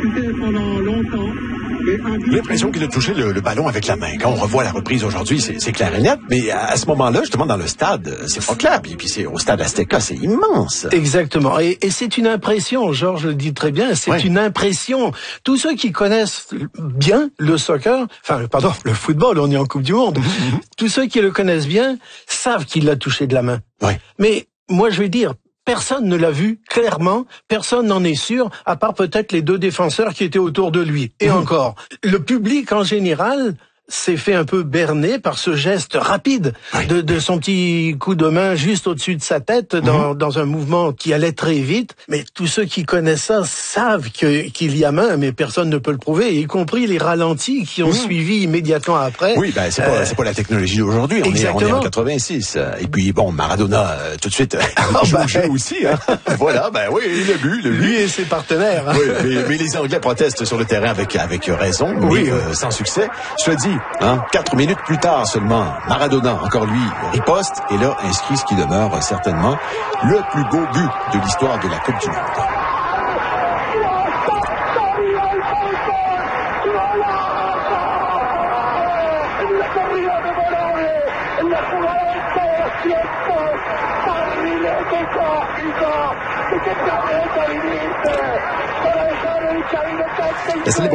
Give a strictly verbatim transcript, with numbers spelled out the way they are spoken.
discuté pendant longtemps. J'ai l'impression qu'il a touché le, le ballon avec la main. Quand on revoit la reprise aujourd'hui, c'est, c'est clair et net. Mais à, à ce moment-là, justement, dans le stade, c'est pas clair. Puis, puis c'est au stade Azteca, c'est immense. Exactement. Et, et c'est une impression, Georges le dit très bien, c'est oui. une impression. Tous ceux qui connaissent bien le soccer, enfin, pardon, le football, on est en Coupe du Monde, mm-hmm. tous ceux qui le connaissent bien savent qu'il l'a touché de la main. Oui. Mais moi, je vais dire, personne ne l'a vu clairement, personne n'en est sûr, à part peut-être les deux défenseurs qui étaient autour de lui. Et mmh. encore, le public en général s'est fait un peu berner par ce geste rapide oui. de, de son petit coup de main juste au-dessus de sa tête dans, mmh. dans un mouvement qui allait très vite. Mais tous ceux qui connaissent ça savent que, qu'il y a main, mais personne ne peut le prouver, y compris les ralentis qui ont mmh. suivi immédiatement après. Oui, ben c'est pas euh, c'est pas la technologie d'aujourd'hui. On est, on est en quatre-vingt-six. Et puis bon, Maradona euh, tout de suite oh, joue ben, le jeu aussi. Hein. Voilà, ben oui, il a bu, le lui et ses partenaires. Hein. Oui, mais, mais les Anglais protestent sur le terrain avec avec raison, oui, mais euh, sans succès. Je te dis. Hein, quatre minutes plus tard seulement, Maradona, encore lui, riposte et là inscrit ce qui demeure certainement le plus beau but de l'histoire de la Coupe du Monde. La